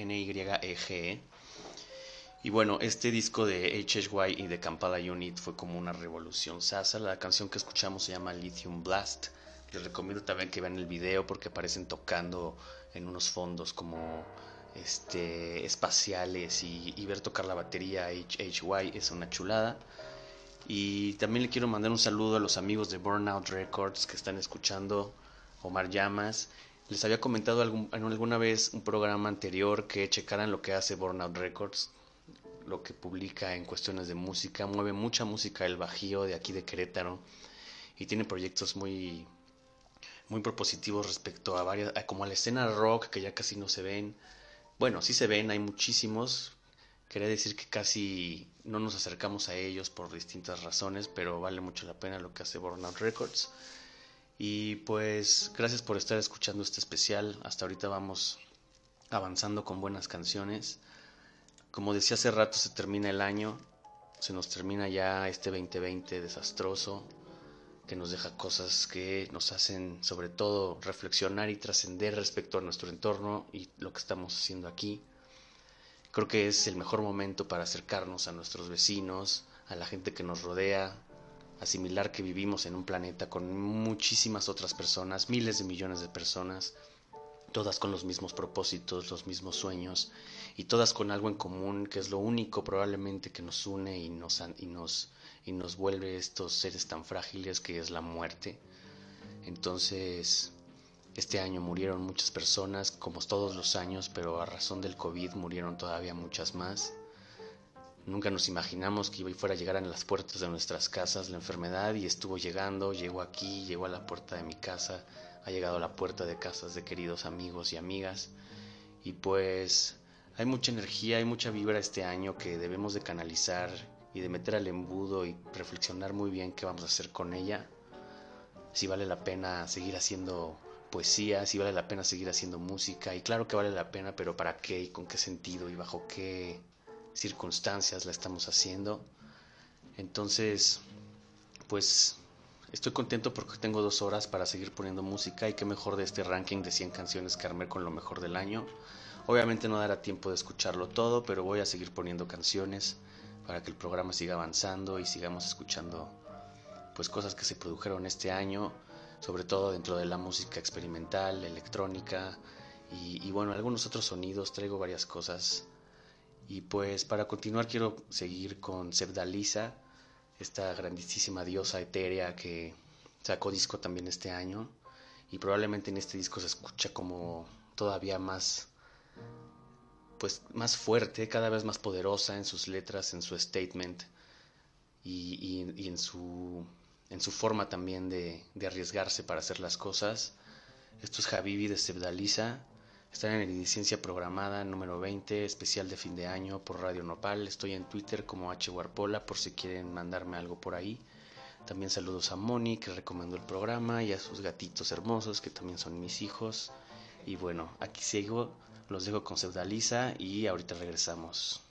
Nyege. Y bueno, este disco de HHY y de Kampala Unit fue como una revolución sasa. La canción que escuchamos se llama Lithium Blast. Les recomiendo también que vean el video porque aparecen tocando en unos fondos como espaciales y ver tocar la batería HHY es una chulada. Y también le quiero mandar un saludo a los amigos de Burnout Records que están escuchando, Omar Llamas. Les había comentado en alguna vez un programa anterior que checaran lo que hace Burnout Records, lo que publica en cuestiones de música. Mueve mucha música del Bajío, de aquí de Querétaro, y tiene proyectos muy propositivos respecto como a la escena rock, que ya casi no se ven. Bueno, sí se ven, hay muchísimos. Quería decir que casi no nos acercamos a ellos por distintas razones, pero vale mucho la pena lo que hace Burnout Records. Y pues gracias por estar escuchando este especial. Hasta ahorita vamos avanzando con buenas canciones. Como decía hace rato, se termina el año, se nos termina ya este 2020 desastroso, que nos deja cosas que nos hacen sobre todo reflexionar y trascender respecto a nuestro entorno y lo que estamos haciendo aquí. Creo que es el mejor momento para acercarnos a nuestros vecinos, a la gente que nos rodea, asimilar que vivimos en un planeta con muchísimas otras personas, miles de millones de personas, todas con los mismos propósitos, los mismos sueños y todas con algo en común que es lo único probablemente que nos une y nos vuelve estos seres tan frágiles, que es la muerte. Entonces, este año murieron muchas personas, como todos los años, pero a razón del COVID murieron todavía muchas más. Nunca nos imaginamos que fuera a llegar a las puertas de nuestras casas la enfermedad, y estuvo llegando, llegó aquí, llegó a la puerta de mi casa, ha llegado a la puerta de casas de queridos amigos y amigas. Y pues hay mucha energía, hay mucha vibra este año que debemos de canalizar y de meter al embudo y reflexionar muy bien qué vamos a hacer con ella. Si vale la pena seguir haciendo poesía, si vale la pena seguir haciendo música, y claro que vale la pena, pero ¿para qué y con qué sentido y bajo qué circunstancias la estamos haciendo? Entonces, pues estoy contento porque tengo 2 horas para seguir poniendo música, y qué mejor de este ranking de 100 canciones que armé con lo mejor del año. Obviamente no dará tiempo de escucharlo todo, pero voy a seguir poniendo canciones para que el programa siga avanzando y sigamos escuchando pues cosas que se produjeron este año, sobre todo dentro de la música experimental, electrónica y bueno, algunos otros sonidos. Traigo varias cosas. Y pues para continuar quiero seguir con Sevdalisa, esta grandísima diosa etérea que sacó disco también este año, y probablemente en este disco se escucha como todavía más, pues más fuerte, cada vez más poderosa en sus letras, en su statement y en su forma también de arriesgarse para hacer las cosas. Esto es Habibi de Sevdalisa. Están en licencia programada número 20, especial de fin de año por Radio Nopal. Estoy en Twitter como hwarpola por si quieren mandarme algo por ahí. También saludos a Moni, que recomendó el programa, y a sus gatitos hermosos, que también son mis hijos. Y bueno, aquí sigo, los dejo con Sevdalisa y ahorita regresamos.